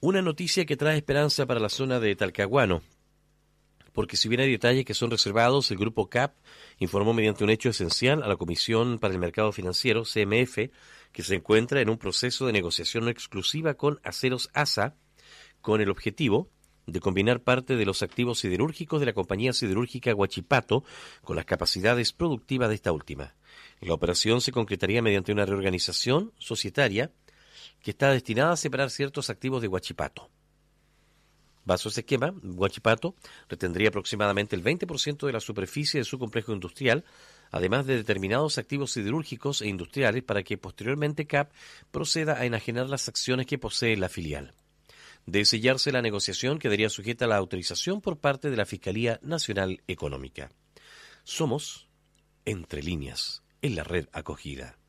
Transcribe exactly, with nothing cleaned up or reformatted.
Una noticia que trae esperanza para la zona de Talcahuano, porque si bien hay detalles que son reservados, el Grupo C A P informó mediante un hecho esencial a la Comisión para el Mercado Financiero, C M F, que se encuentra en un proceso de negociación exclusiva con Aceros A S A, con el objetivo de combinar parte de los activos siderúrgicos de la compañía siderúrgica Huachipato con las capacidades productivas de esta última. La operación se concretaría mediante una reorganización societaria que está destinada a separar ciertos activos de Huachipato. Bajo ese esquema, Huachipato retendría aproximadamente el veinte por ciento de la superficie de su complejo industrial, además de determinados activos siderúrgicos e industriales, para que posteriormente C A P proceda a enajenar las acciones que posee la filial. De sellarse la negociación, quedaría sujeta a la autorización por parte de la Fiscalía Nacional Económica. Somos Entre Líneas, en la red acogida.